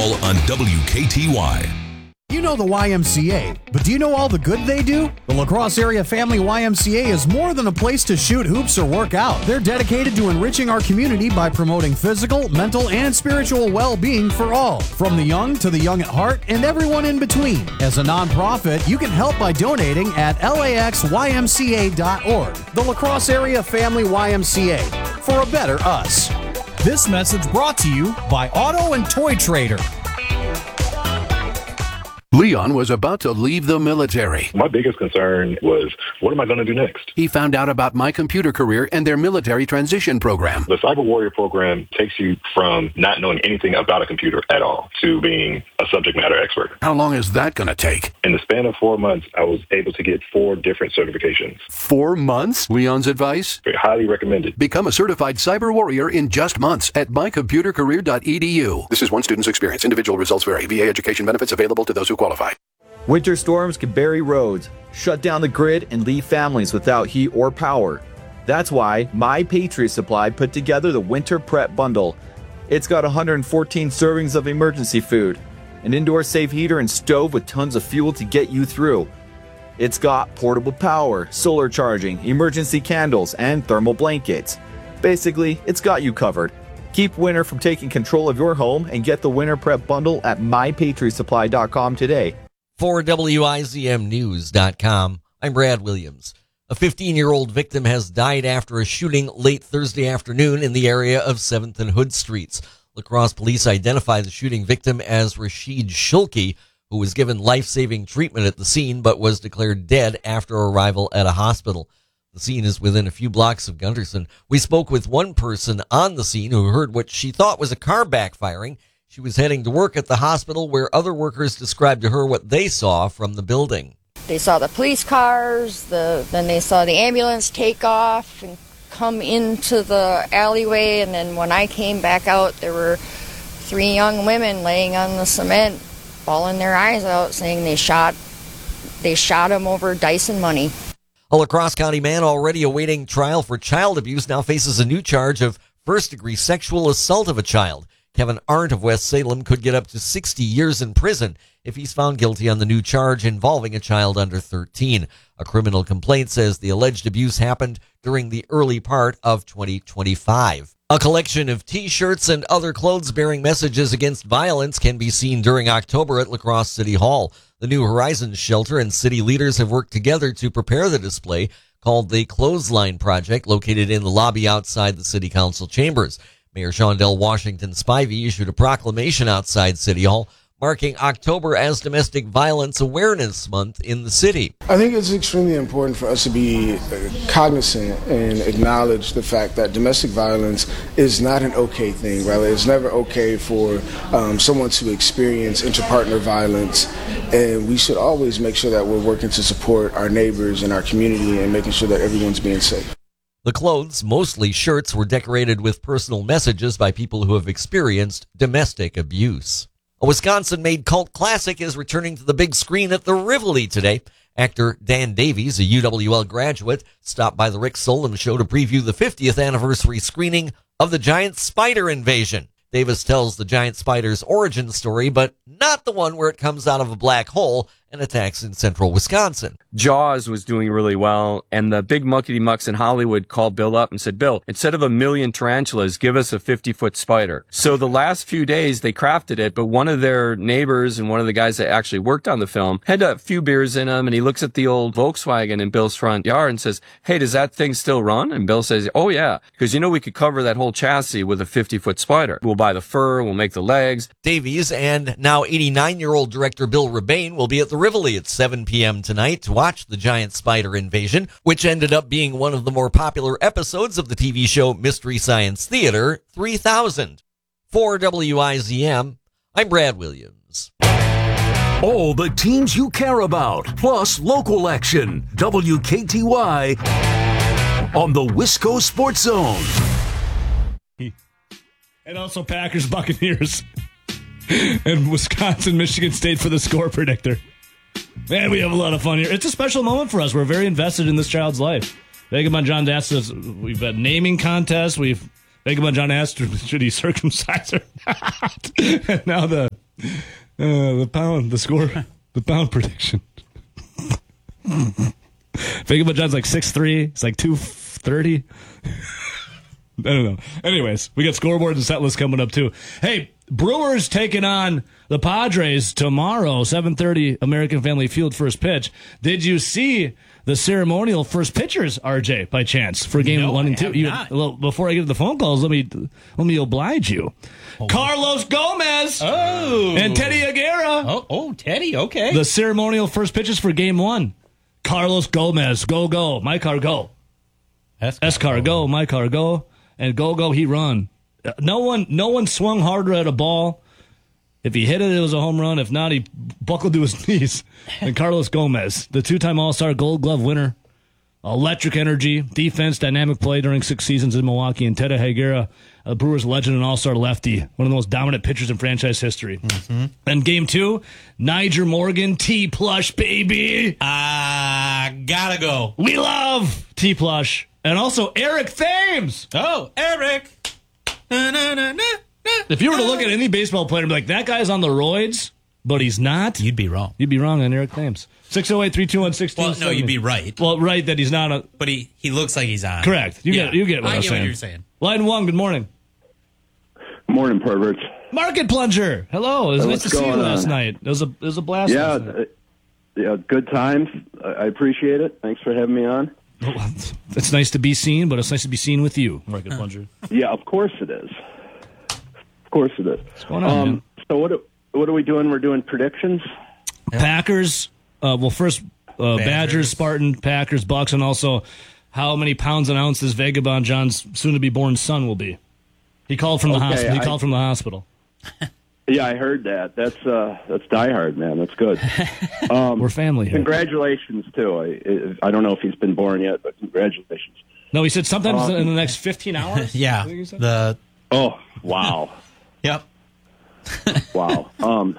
Hall on WKTY. You know the YMCA, but do you know all the good they do? The La Crosse Area Family YMCA is more than a place to shoot hoops or work out. They're dedicated to enriching our community by promoting physical, mental, and spiritual well-being for all, from the young to the young at heart and everyone in between. As a nonprofit, you can help by donating at laxymca.org. The La Crosse Area Family YMCA, for a better us. This message brought to you by Auto and Toy Trader. Leon was about to leave the military. My biggest concern was, what am I going to do next? He found out about My Computer Career and their military transition program. The Cyber Warrior program takes you from not knowing anything about a computer at all to being a subject matter expert. How long is that going to take? In the span of 4 months, I was able to get 4 different certifications. 4 months? Leon's advice? Highly recommended. Become a certified cyber warrior in just months at mycomputercareer.edu. This is one student's experience. Individual results vary. VA education benefits available to those who qualify. Winter storms can bury roads, shut down the grid, and leave families without heat or power. That's why My Patriot Supply put together the Winter Prep Bundle. It's got 114 servings of emergency food, an indoor safe heater and stove with tons of fuel to get you through. It's got portable power, solar charging, emergency candles, and thermal blankets. Basically, it's got you covered. Keep winter from taking control of your home and get the Winter Prep Bundle at mypatriotsupply.com today. For WIZMnews.com, I'm Brad Williams. A 15-year-old victim has died after a shooting late Thursday afternoon in the area of 7th and Hood Streets. La Crosse police identified the shooting victim as Rashid Shulki, who was given life-saving treatment at the scene but was declared dead after arrival at a hospital. The scene is within a few blocks of Gunderson. We spoke with one person on the scene who heard what she thought was a car backfiring. She was heading to work at the hospital where other workers described to her what they saw from the building. They saw the police cars, then they saw the ambulance take off and come into the alleyway, and then when I came back out, there were 3 young women laying on the cement, bawling their eyes out, saying they shot him over Dyson money. A La Crosse County man already awaiting trial for child abuse now faces a new charge of first-degree sexual assault of a child. Kevin Arndt of West Salem could get up to 60 years in prison if he's found guilty on the new charge involving a child under 13. A criminal complaint says the alleged abuse happened during the early part of 2025. A collection of T-shirts and other clothes bearing messages against violence can be seen during October at La Crosse City Hall. The New Horizons shelter and city leaders have worked together to prepare the display called the Clothesline Project, located in the lobby outside the City Council chambers. Mayor Shondell Washington Spivey issued a proclamation outside City Hall marking October as Domestic Violence Awareness Month in the city. I think it's extremely important for us to be cognizant and acknowledge the fact that domestic violence is not an okay thing. Rather, it's never okay for someone to experience interpartner violence, and we should always make sure that we're working to support our neighbors and our community and making sure that everyone's being safe. The clothes, mostly shirts, were decorated with personal messages by people who have experienced domestic abuse. A Wisconsin-made cult classic is returning to the big screen at the Rivoli today. Actor Dan Davies, a UWL graduate, stopped by the Rick Solem Show to preview the 50th anniversary screening of The Giant Spider Invasion. Davis tells the giant spider's origin story, but not the one where it comes out of a black hole and attacks in central Wisconsin. Jaws was doing really well, and the big muckety-mucks in Hollywood called Bill up and said, Bill, instead of 1,000,000 tarantulas, give us a 50-foot spider. So the last few days, they crafted it, but one of their neighbors and one of the guys that actually worked on the film had a few beers in him, and he looks at the old Volkswagen in Bill's front yard and says, hey, does that thing still run? And Bill says, oh, yeah, because we could cover that whole chassis with a 50-foot spider. We'll buy the fur, we'll make the legs. Davies and now 89-year-old director Bill Rebane will be at the Rivoli at 7 p.m. tonight to watch The Giant Spider Invasion, which ended up being one of the more popular episodes of the TV show Mystery Science Theater 3000. For WIZM, I'm Brad Williams. All the teams you care about, plus local action. WKTY on the Wisco Sports Zone. And also Packers, Buccaneers, and Wisconsin, Michigan State for the score predictor. Man, we have a lot of fun here. It's a special moment for us. We're very invested in this child's life. Vagabond John asked us, we've had naming contests. Vagabond John asked, should he circumcise or not? And now the The pound prediction. Vagabond John's like 6'3". It's like 230. I don't know. Anyways, we got scoreboards and set lists coming up too. Hey, Brewers taking on the Padres tomorrow, 7:30 American Family Field first pitch. Did you see the ceremonial first pitchers, RJ, by chance, for game 1 and 2? Well, before I get to the phone calls, let me oblige you. Carlos Gomez and Teddy Aguirre. Oh, Teddy, okay. The ceremonial first pitches for game 1. Carlos Gomez, go, my car go. S-car go, my car go. And go, he run. No one swung harder at a ball. If he hit it, it was a home run. If not, he buckled to his knees. And Carlos Gomez, the 2-time All-Star Gold Glove winner, electric energy, defense, dynamic play during 6 seasons in Milwaukee. And Teddy Aguirre, a Brewers legend and All-Star lefty, one of the most dominant pitchers in franchise history. Mm-hmm. And game 2, Nyjer Morgan, T-Plush, baby. Gotta go. We love T-Plush. And also Eric Thames. Oh, Eric. If you were to look at any baseball player and be like, that guy's on the roids, but he's not. You'd be wrong. You'd be wrong on Eric Thames. 608-321-1670. Well, no, you'd be right. Well, right that he's not. But he looks like he's on. Correct. You get what I'm saying. I get what you're saying. Line 1, good morning. Morning, perverts. Market Plunger. Hello. It was nice to see you last night. It was a blast. Yeah, good times. I appreciate it. Thanks for having me on. It's nice to be seen, but it's nice to be seen with you, Market Plunger. Yeah, of course it is. Of course it is. What's going on, man? So what are we doing? We're doing predictions? Packers. First, Badgers, Spartan, Packers, Bucks, and also how many pounds and ounces Vagabond John's soon-to-be-born son will be. He called from the hospital. He called from the hospital. Yeah, I heard that. That's diehard, man. That's good. We're family here. Congratulations, too. I don't know if he's been born yet, but congratulations. No, he said sometimes in the next 15 hours? Yeah. Oh, wow. Yep. Wow. I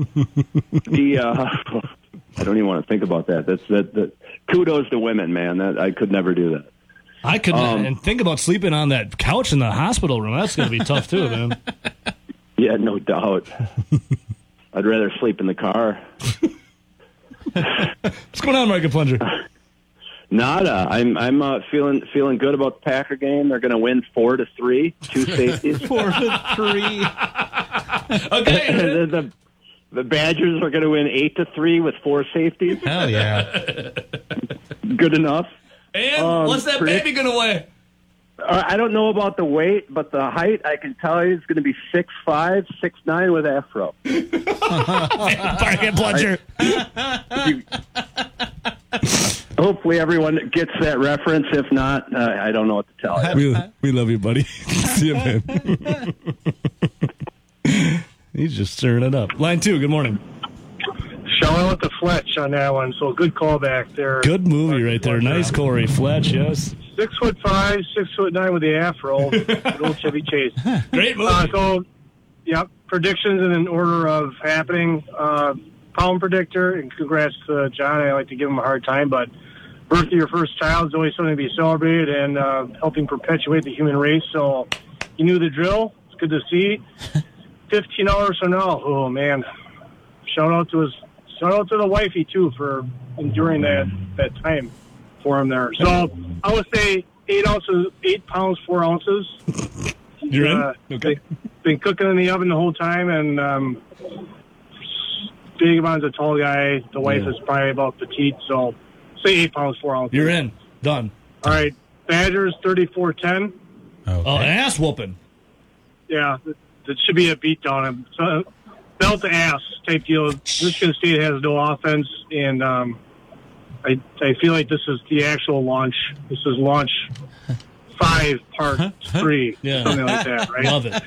don't even want to think about that. That kudos to women, man. I could never do that. I could not. And think about sleeping on that couch in the hospital room. That's going to be tough, too, man. Yeah, no doubt. I'd rather sleep in the car. What's going on, Market Plunger? Nada. I'm feeling good about the Packer game. They're going to win 4-3. 2 safeties. 4-3. Okay. The Badgers are going to win 8-3 with 4 safeties. Hell yeah. Good enough. And what's that baby going to weigh? I don't know about the weight, but the height, I can tell you, is going to be 6'5", 6'9" with afro. Market Plunger. Hopefully everyone gets that reference. If not, I don't know what to tell you. We love you, buddy. See you, man. He's just stirring it up. Line 2, good morning. Showing with the Fletch on that one, so good callback there. Good movie right there. Nice, Corey Fletch, yes. 6'5", 6'9" with the afro. Little Chevy Chase. Great movie. Predictions in an order of happening. Pound predictor, and congrats to John. I like to give him a hard time, but birth of your first child is always something to be celebrated and helping perpetuate the human race. So you knew the drill. It's good to see. 15 hours from now. Oh man! Shout out to the wifey too for enduring that time for him there. So I would say 8 pounds, 4 ounces. You're in? Okay. Been cooking in the oven the whole time, and Vagabond's a tall guy. The wife is probably about petite, so say 8 pounds, 4 ounces. You're in. Done. All right. Badgers 34-10. Okay. Oh, ass whooping. Yeah, that should be a beatdown. So, belt to ass type deal. Michigan State has no offense, and I feel like this is the actual launch. This is launch 5, part 3, something like that, right? Love it.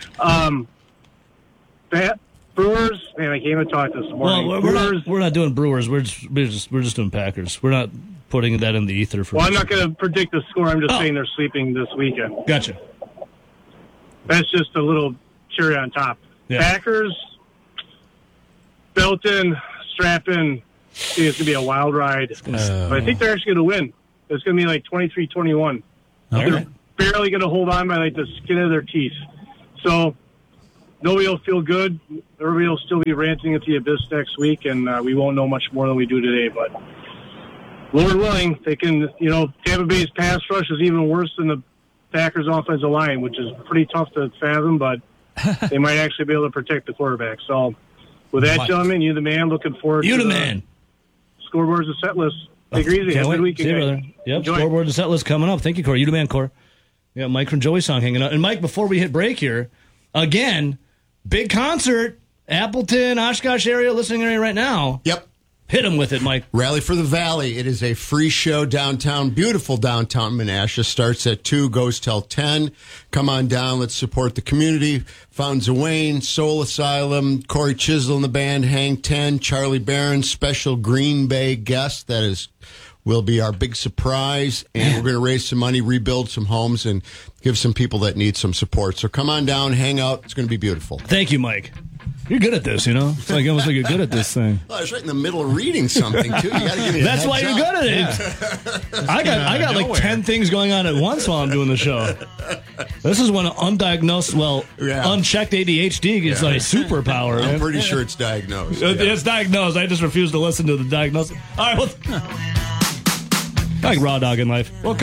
Brewers, man, I came and talked this morning. Well, we're not doing Brewers. We're just doing Packers. We're not putting that in the ether. I'm not going to predict the score. I'm just saying they're sleeping this weekend. Gotcha. That's just a little cherry on top. Yeah. Packers, belt in, strap in. I think it's going to be a wild ride. But I think they're actually going to win. It's going to be like 23-21. They're barely going to hold on by like the skin of their teeth. So nobody will feel good. Everybody will still be ranting at the abyss next week, and we won't know much more than we do today. But Lord willing, they can. Tampa Bay's pass rush is even worse than the Packers' offensive line, which is pretty tough to fathom. But they might actually be able to protect the quarterback. So, with that, gentlemen, you the man. Looking forward to the man. Scoreboards and set lists. Take it easy. Have a good weekend. See you, brother. Yep, scoreboards and set list coming up. Thank you, Corey. You the man, Corey. Yeah, Mike from Joey Song hanging out. And Mike, before we hit break here, again, big concert, Appleton, Oshkosh area, listening area right now. Yep. Hit him with it, Mike. Rally for the Valley. It is a free show downtown, beautiful downtown Menasha. Starts at 2, goes till 10. Come on down. Let's support the community. Fountains of Wayne, Soul Asylum, Corey Chisel and the band, Hang 10, Charlie Barron, special Green Bay guest. That will be our big surprise. And we're going to raise some money, rebuild some homes, and give some people that need some support. So come on down, hang out. It's going to be beautiful. Thank you, Mike. You're good at this, It's like almost like you're good at this thing. Well, I was right in the middle of reading something, too. You got to give me a That's why you're good at it. Yeah. I got like 10 things going on at once while I'm doing the show. This is when undiagnosed, unchecked ADHD is like superpower. I'm pretty sure it's diagnosed. It's diagnosed. I just refuse to listen to the diagnosis. All right, like raw dog in life. We'll